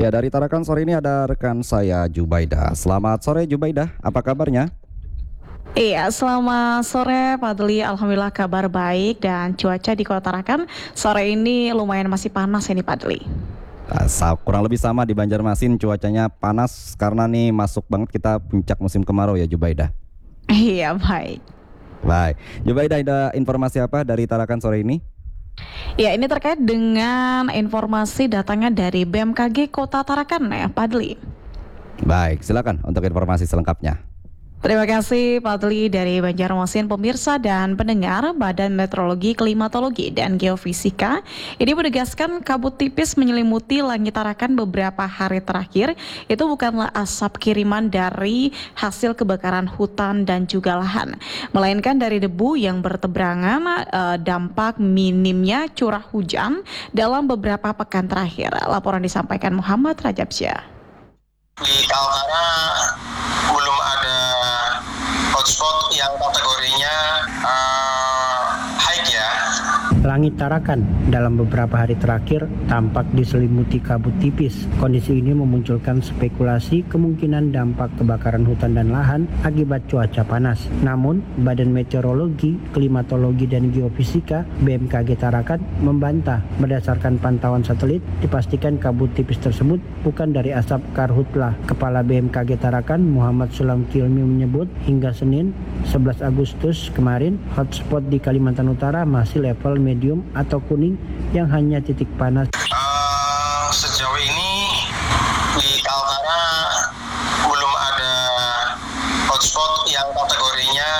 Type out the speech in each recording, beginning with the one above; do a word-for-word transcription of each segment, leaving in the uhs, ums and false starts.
Ya, dari Tarakan sore ini ada rekan saya Jubaidah. Selamat sore Jubaidah, apa kabarnya? Iya, selamat sore Pak Deli. Alhamdulillah kabar baik dan cuaca di Kota Tarakan sore ini lumayan masih panas ini Pak Deli. Ah, sa- kurang lebih sama di Banjarmasin, cuacanya panas karena nih masuk banget kita puncak musim kemarau ya Jubaidah. Iya, baik. Baik, Jubaidah ada informasi apa dari Tarakan sore ini? Ya, ini terkait dengan informasi datangnya dari B M K G Kota Tarakan ya Pak Deli. Baik, silakan untuk informasi selengkapnya. Terima kasih Pak Deli dari Banjarmasin, pemirsa dan pendengar. Badan Meteorologi, Klimatologi, dan Geofisika ini menegaskan kabut tipis menyelimuti langit Tarakan beberapa hari terakhir. Itu bukanlah asap kiriman dari hasil kebakaran hutan dan juga lahan, melainkan dari debu yang bertebaran, eh, dampak minimnya curah hujan dalam beberapa pekan terakhir. Laporan disampaikan Muhammad Rajabsyah. Di Kaltara belum ada hotspot yang kategorinya uh, high ya. Langit Tarakan dalam beberapa hari terakhir tampak diselimuti kabut tipis. Kondisi ini memunculkan spekulasi kemungkinan dampak kebakaran hutan dan lahan akibat cuaca panas. Namun, Badan Meteorologi, Klimatologi, dan Geofisika B M K G Tarakan membantah. Berdasarkan pantauan satelit, dipastikan kabut tipis tersebut bukan dari asap karhutlah. Kepala B M K G Tarakan Muhammad Sulam Kilmi menyebut hingga Senin sebelas Agustus kemarin hotspot di Kalimantan Utara masih level medium atau kuning yang hanya titik panas. Uh, sejauh ini di Kaltara belum ada hotspot yang kategorinya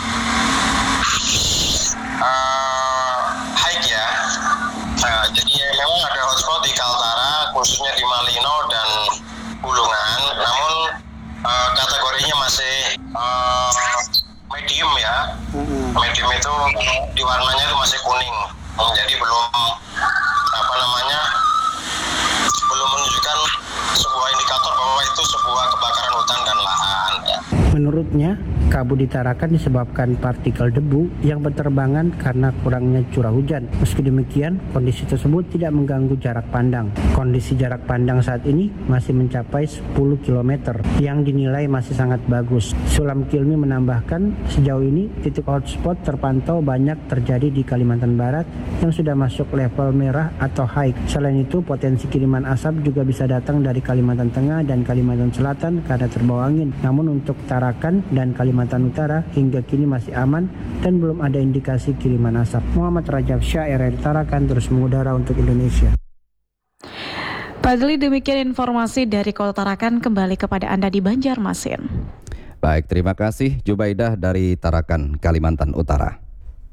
uh, high ya. Nah, jadi ya, memang ada hotspot di Kaltara khususnya di Malino dan Bulungan, namun uh, kategorinya masih uh, medium ya. Medium itu di warnanya itu masih kuning, jadi belum apa namanya belum menunjukkan sebuah indikator bahwa itu sebuah kebakaran hutan dan lahan. Menurutnya, kabut di Tarakan disebabkan partikel debu yang berterbangan karena kurangnya curah hujan. Meski demikian, kondisi tersebut tidak mengganggu jarak pandang. Kondisi jarak pandang saat ini masih mencapai sepuluh kilometer yang dinilai masih sangat bagus. Sulam Kilmi menambahkan, sejauh ini titik hotspot terpantau banyak terjadi di Kalimantan Barat yang sudah masuk level merah atau high. Selain itu, potensi kiriman asap juga bisa datang dari Kalimantan Tengah dan Kalimantan Selatan karena terbawa angin. Namun untuk Tarakan dan Kalimantan Utara hingga kini masih aman dan belum ada indikasi kiriman asap. Muhammad Rajabsyah, R R I Tarakan, terus mengudara untuk Indonesia. Pak Deli, demikian informasi dari Kota Tarakan. Kembali kepada Anda di Banjarmasin. Baik, terima kasih Jubaidah dari Tarakan, Kalimantan Utara.